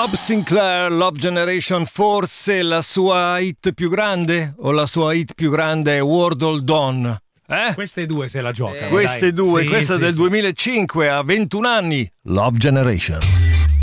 Bob Sinclair, Love Generation, forse la sua hit più grande o la sua hit più grande è World All Dawn? Queste due se la giocano. Queste dai. due, Sì, questa sì, del sì. 2005, a 21 anni, Love Generation.